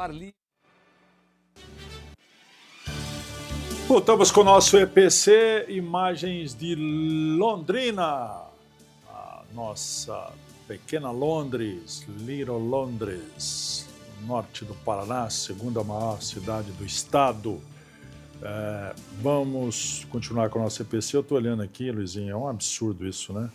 ar livre. Voltamos com o nosso EPC, imagens de Londrina, a nossa pequena Londres, Little Londres, norte do Paraná, segunda maior cidade do estado. Vamos continuar com o nosso EPC. Eu estou olhando aqui, Luizinho, é um absurdo isso, né?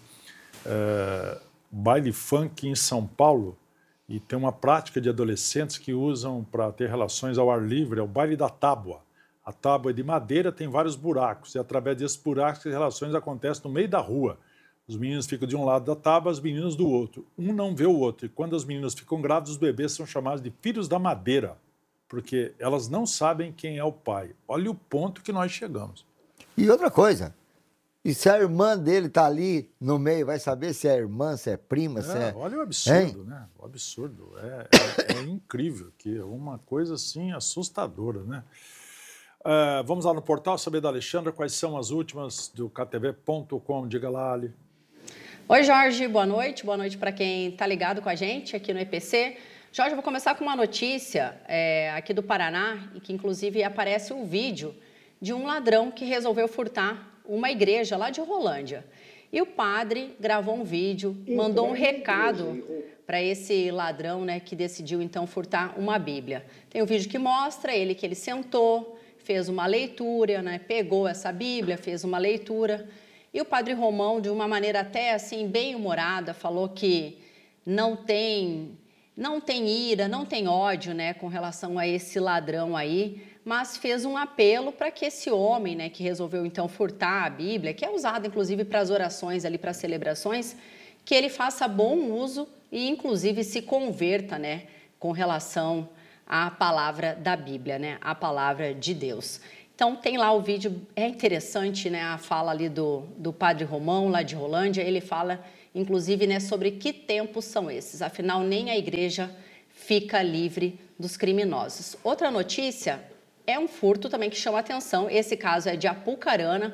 Baile funk em São Paulo, e tem uma prática de adolescentes que usam para ter relações ao ar livre, é o baile da tábua. A tábua é de madeira, tem vários buracos, e através desses buracos as relações acontecem no meio da rua. Os meninos ficam de um lado da tábua, as meninas do outro. Um não vê o outro, e quando as meninas ficam grávidas, os bebês são chamados de filhos da madeira, porque elas não sabem quem é o pai. Olha o ponto que nós chegamos. E outra coisa, e se a irmã dele tá ali no meio, vai saber se é irmã, se é prima, se é... Olha o absurdo, né? O absurdo. É incrível, que é uma coisa assim assustadora, né? Vamos lá no portal saber da Alexandra quais são as últimas do ktv.com. Diga lá, Ali. Oi, Jorge, boa noite para quem está ligado com a gente aqui no EPC. Jorge, eu vou começar com uma notícia aqui do Paraná, e que inclusive aparece um vídeo de um ladrão que resolveu furtar uma igreja lá de Rolândia. E o padre gravou um vídeo, mandou um recado para esse ladrão, né, que decidiu então furtar uma Bíblia. Tem um vídeo que mostra que ele sentou, fez uma leitura, né, pegou essa Bíblia, fez uma leitura. E o padre Romão, de uma maneira até assim bem humorada, falou que não tem ira, não tem ódio, né, com relação a esse ladrão aí, mas fez um apelo para que esse homem, né, que resolveu então furtar a Bíblia, que é usada inclusive para as orações ali, para as celebrações, que ele faça bom uso e inclusive se converta, né, com relação à palavra da Bíblia, né, a palavra de Deus. Então tem lá o vídeo, é interessante, né, a fala ali do padre Romão, lá de Rolândia. Ele fala inclusive, né, sobre que tempos são esses, afinal nem a igreja fica livre dos criminosos. Outra notícia é um furto também que chama atenção, esse caso é de Apucarana.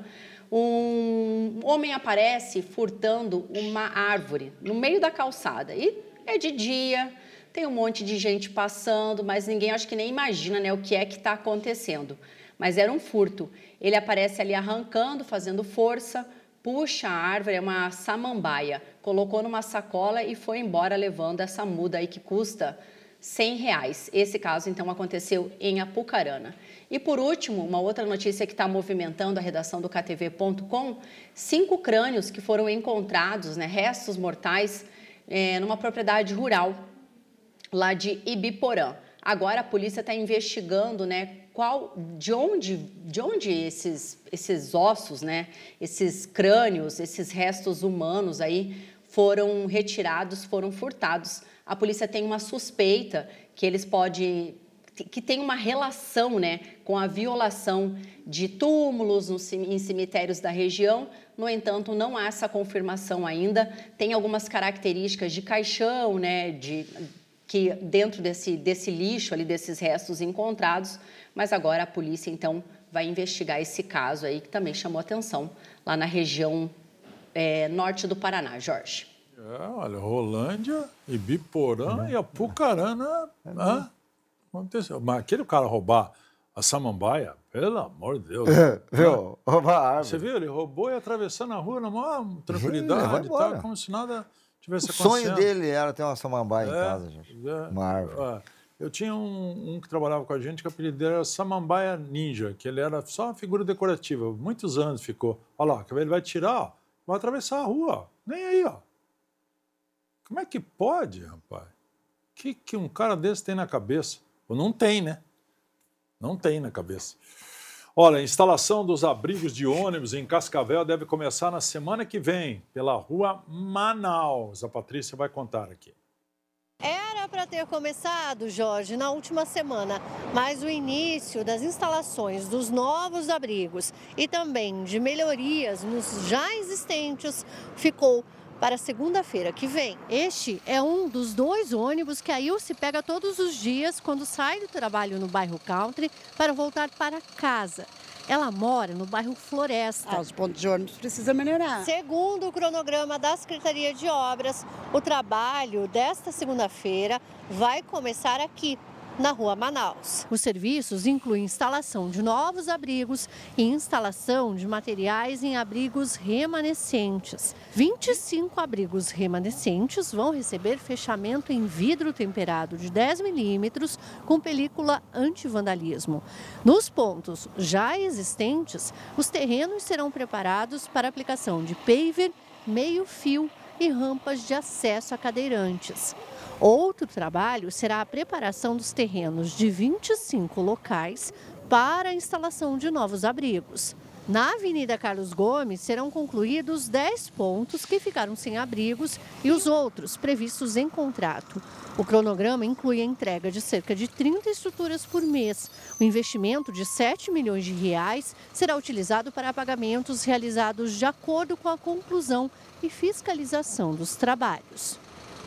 Um homem aparece furtando uma árvore no meio da calçada, e é de dia, tem um monte de gente passando, mas ninguém acho que nem imagina, né, o que é que está acontecendo. Mas era um furto. Ele aparece ali arrancando, fazendo força, puxa a árvore, é uma samambaia, colocou numa sacola e foi embora levando essa muda aí que custa R$100. Esse caso, então, aconteceu em Apucarana. E, por último, uma outra notícia que está movimentando a redação do ktv.com, 5 crânios que foram encontrados, né, restos mortais, numa propriedade rural lá de Ibiporã. Agora a polícia está investigando, né, de onde esses ossos, né, esses crânios, esses restos humanos aí foram retirados, foram furtados. A polícia tem uma suspeita que tem uma relação, né, com a violação de túmulos em cemitérios da região. No entanto, não há essa confirmação ainda. Tem algumas características de caixão, né, que dentro desse lixo ali, desses restos encontrados, mas agora a polícia então vai investigar esse caso aí que também chamou atenção lá na região norte do Paraná, Jorge. Olha, Rolândia, Ibiporã e Apucarana, aconteceu. Mas aquele cara roubar a samambaia, pelo amor de Deus. Viu? Roubar a árvore. Você viu, ele roubou e atravessando a rua na maior tranquilidade e tal, como se nada tivesse acontecendo. O sonho dele era ter uma samambaia em casa, gente. Uma árvore. Eu tinha um que trabalhava com a gente, que o apelido dele era Samambaia Ninja, que ele era só uma figura decorativa. Muitos anos ficou. Olha lá, ele vai tirar, ó, vai atravessar a rua, ó. Nem aí, ó. Como é que pode, rapaz? O que um cara desse tem na cabeça? Ou não tem, né? Não tem na cabeça. Olha, a instalação dos abrigos de ônibus em Cascavel deve começar na semana que vem, pela rua Manaus. A Patrícia vai contar aqui. Era para ter começado, Jorge, na última semana, mas o início das instalações dos novos abrigos e também de melhorias nos já existentes ficou para segunda-feira que vem. Este é um dos 2 ônibus que a Ilse pega todos os dias quando sai do trabalho no bairro Country para voltar para casa. Ela mora no bairro Floresta. Os pontos de ônibus precisam melhorar. Segundo o cronograma da Secretaria de Obras, o trabalho desta segunda-feira vai começar aqui, na Rua Manaus. Os serviços incluem instalação de novos abrigos e instalação de materiais em abrigos remanescentes. 25 abrigos remanescentes vão receber fechamento em vidro temperado de 10 milímetros com película antivandalismo. Nos pontos já existentes, os terrenos serão preparados para aplicação de paver, meio-fio e rampas de acesso a cadeirantes. Outro trabalho será a preparação dos terrenos de 25 locais para a instalação de novos abrigos. Na Avenida Carlos Gomes serão concluídos 10 pontos que ficaram sem abrigos e os outros previstos em contrato. O cronograma inclui a entrega de cerca de 30 estruturas por mês. O investimento de R$ 7 milhões será utilizado para pagamentos realizados de acordo com a conclusão e fiscalização dos trabalhos.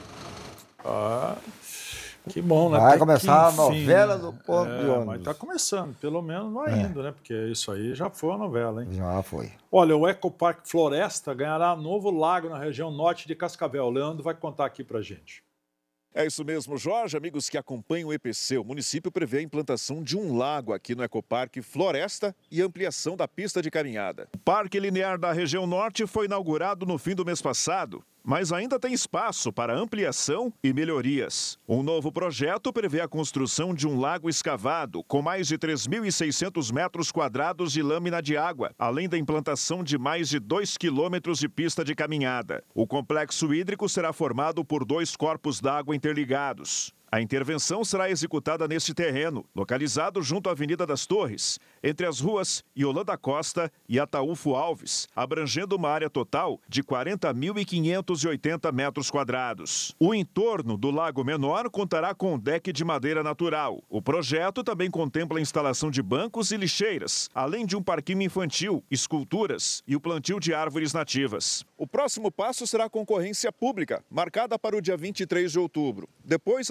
Ah, que bom, né? Vai Até começar que a enfim, novela né? do ponto de ônibus. Mas está começando, pelo menos vai indo, né? Porque isso aí já foi a novela, hein? Já foi. Olha, o Ecoparque Floresta ganhará novo lago na região norte de Cascavel. O Leandro vai contar aqui pra gente. É isso mesmo, Jorge. Amigos que acompanham o EPC, o município prevê a implantação de um lago aqui no Ecoparque Floresta e ampliação da pista de caminhada. O Parque Linear da região norte foi inaugurado no fim do mês passado, mas ainda tem espaço para ampliação e melhorias. Um novo projeto prevê a construção de um lago escavado com mais de 3.600 metros quadrados de lâmina de água, além da implantação de mais de 2 quilômetros de pista de caminhada. O complexo hídrico será formado por 2 corpos d'água interligados. A intervenção será executada neste terreno, localizado junto à Avenida das Torres, entre as ruas Yolanda Costa e Ataúfo Alves, abrangendo uma área total de 40.580 metros quadrados. O entorno do Lago Menor contará com um deck de madeira natural. O projeto também contempla a instalação de bancos e lixeiras, além de um parquinho infantil, esculturas e o plantio de árvores nativas. O próximo passo será a concorrência pública, marcada para o dia 23 de outubro. Depois,